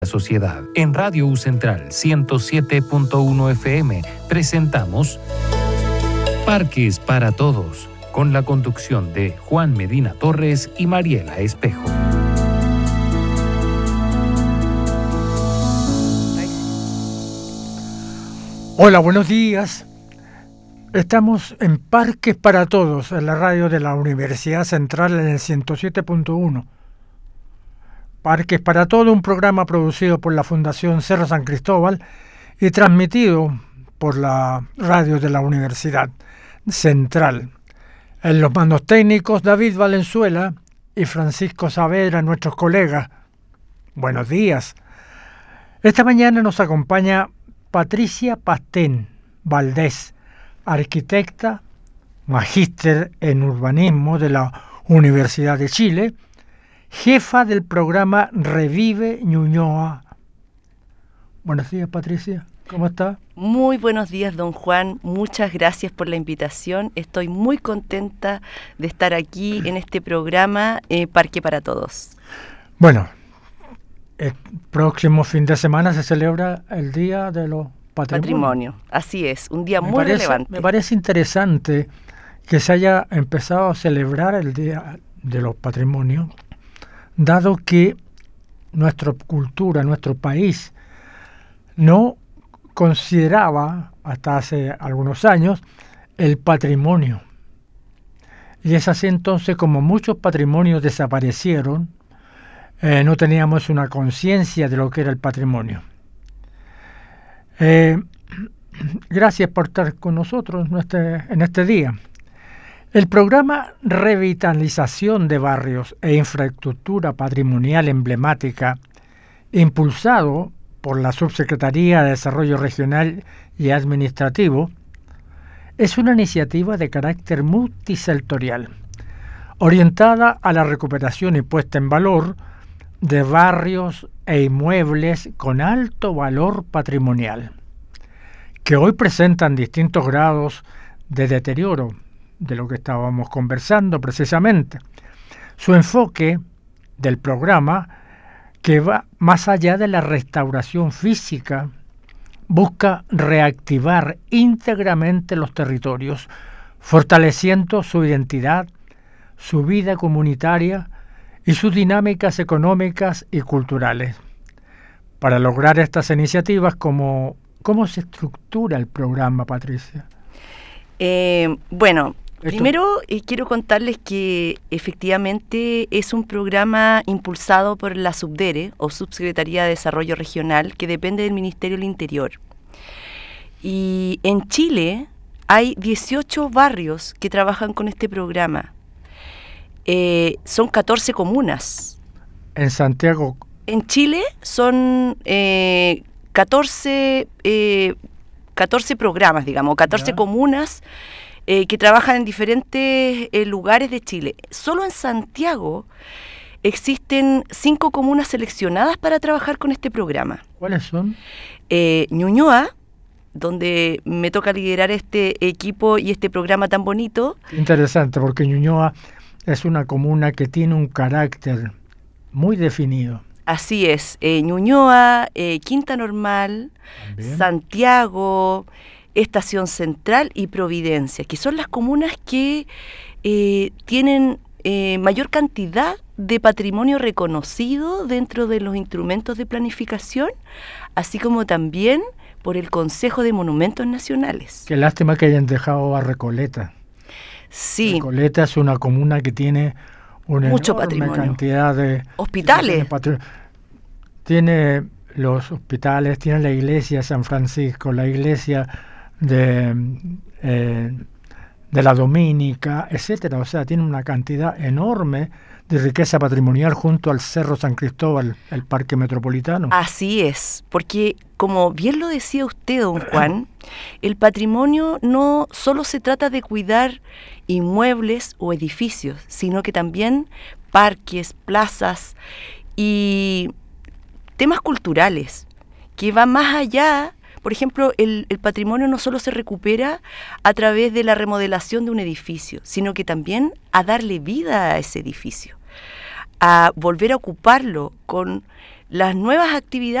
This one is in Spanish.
Sociedad. En Radio U Central 107.1 FM presentamos Parques para Todos, con la conducción de Juan Medina Torres y Mariela Espejo. Hola, buenos días. Estamos en Parques para Todos, en la radio de la Universidad Central en el 107.1. Parques para Todos, un programa producido por la Fundación Cerro San Cristóbal y transmitido por la radio de la Universidad Central. En los mandos técnicos, David Valenzuela y Francisco Saavedra, nuestros colegas. Buenos días. Esta mañana nos acompaña Patricia Pastén Valdés, arquitecta, magíster en urbanismo de la Universidad de Chile, jefa del programa Revive Ñuñoa. Buenos días, Patricia. ¿Cómo está? Muy buenos días, don Juan. Muchas gracias por la invitación. Estoy muy contenta de estar aquí en este programa Parque para Todos. Bueno, el próximo fin de semana se celebra el Día de los Patrimonios. Así es, un día muy relevante. Me parece interesante que se haya empezado a celebrar el Día de los Patrimonios, dado que nuestra cultura, nuestro país, no consideraba hasta hace algunos años el patrimonio. Y es así entonces como muchos patrimonios desaparecieron, no teníamos una conciencia de lo que era el patrimonio. Gracias por estar con nosotros en este día. El programa Revitalización de Barrios e Infraestructura Patrimonial Emblemática, impulsado por la Subsecretaría de Desarrollo Regional y Administrativo, es una iniciativa de carácter multisectorial, orientada a la recuperación y puesta en valor de barrios e inmuebles con alto valor patrimonial, que hoy presentan distintos grados de deterioro, de lo que estábamos conversando precisamente. Su enfoque del programa, que va más allá de la restauración física, busca reactivar íntegramente los territorios, fortaleciendo su identidad, su vida comunitaria y sus dinámicas económicas y culturales. Para lograr estas iniciativas, ¿cómo se estructura el programa, Patricia? Primero quiero contarles que efectivamente es un programa impulsado por la SUBDERE, o Subsecretaría de Desarrollo Regional, que depende del Ministerio del Interior. Y en Chile hay 18 barrios que trabajan con este programa. Son 14 comunas. En Santiago. En Chile son 14 programas, digamos, 14 comunas que trabajan en diferentes lugares de Chile. Solo en Santiago existen 5 comunas seleccionadas para trabajar con este programa. ¿Cuáles son? Ñuñoa, donde me toca liderar este equipo y este programa tan bonito. Interesante, porque Ñuñoa es una comuna que tiene un carácter muy definido. Así es, Ñuñoa, Quinta Normal, también Santiago, Estación Central y Providencia, que son las comunas que tienen mayor cantidad de patrimonio reconocido dentro de los instrumentos de planificación, así como también por el Consejo de Monumentos Nacionales. Qué lástima que hayan dejado a Recoleta. Sí. Recoleta es una comuna que tiene una mucho enorme patrimonio. Cantidad de hospitales. Tiene los hospitales, tiene la iglesia de San Francisco, la iglesia de la Dominica, etcétera. O sea, tiene una cantidad enorme de riqueza patrimonial junto al Cerro San Cristóbal, el Parque Metropolitano. Así es, porque como bien lo decía usted, don Juan, el patrimonio no solo se trata de cuidar inmuebles o edificios, sino que también parques, plazas y temas culturales, que van más allá. Por ejemplo, el patrimonio no solo se recupera a través de la remodelación de un edificio, sino que también a darle vida a ese edificio, a volver a ocuparlo con las nuevas actividades